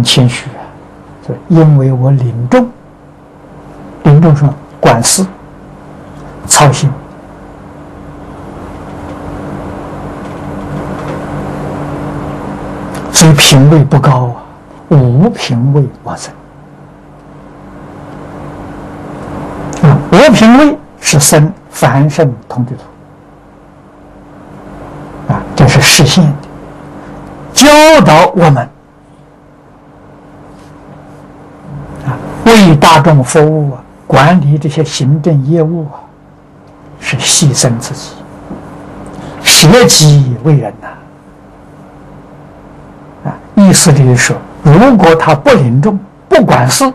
很谦虚啊，所以因为我领众什么管事操心，所以品位不高啊，无品位往生。无品位是生凡圣同居土啊，这是示现的，教导我们啊，为大众服务啊，管理这些行政业务啊，是牺牲自己，舍己为人呐。啊，意思就是说，如果他不领众、不管事，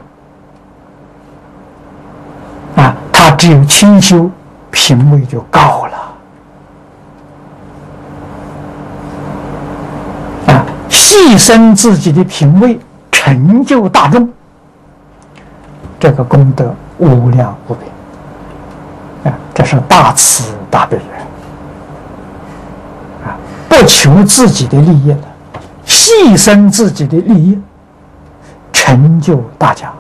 啊，他只有清修，品位就高了。啊，牺牲自己的品位，成就大众，这个功德无量无边。啊，这是大慈大悲啊！不求自己的利益了，牺牲自己的利益，成就大家，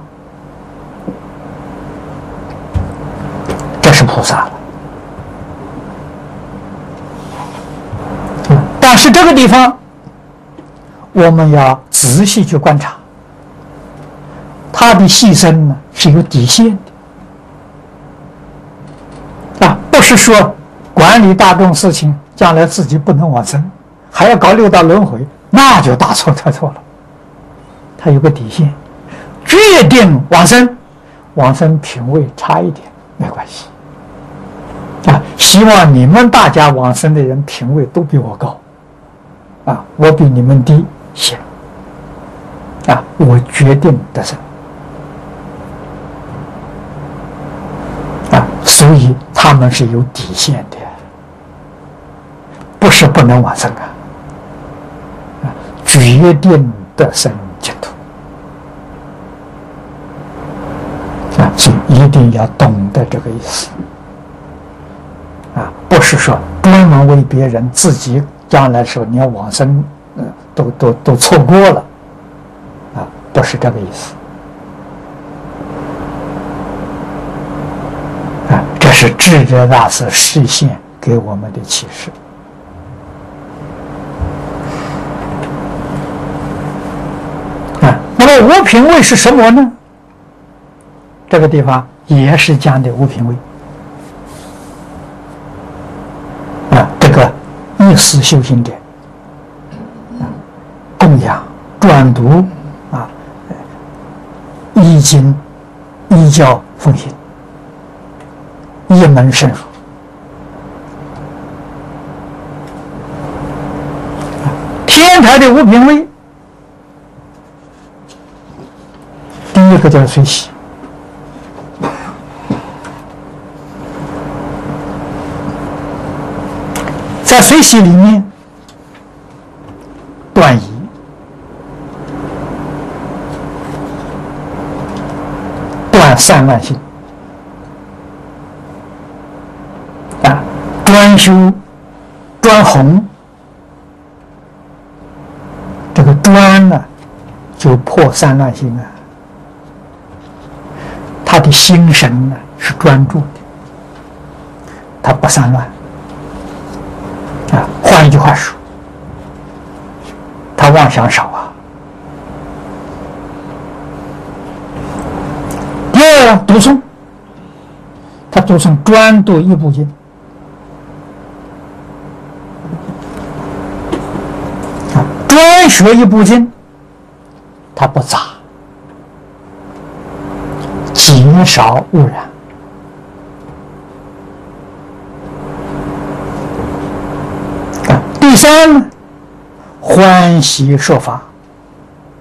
这是菩萨了。但是这个地方，我们要仔细去观察，他的牺牲呢是有底线的。啊，不是说管理大众事情，将来自己不能往生，还要搞六道轮回，那就大错特错了。它有个底线，决定往生，往生品位差一点没关系。啊，希望你们大家往生的人品位都比我高，啊，我比你们低行，啊，我决定得生。所以他们是有底线的，不是不能往生啊！决定得生净土啊，所以一定要懂得这个意思啊，不是说专门为别人，自己将来时候你要往生，都错过了啊，不是这个意思。这是智者大师示现给我们的启示啊。那么无品位是什么呢？这个地方也是讲的无品位啊。这个依师修行者啊，供养、专读啊，依经、依教奉行。一门深入，天台的无品位，第一个叫随喜，在随喜里面，断疑，断散乱心。专修专弘，这个专呢，就破散乱心啊。他的心神呢是专注的，他不散乱啊。换一句话说，他妄想少啊。第二，读诵，他读诵专读一部经。专学一部经，它不杂，减少污染。第三呢，欢喜说法，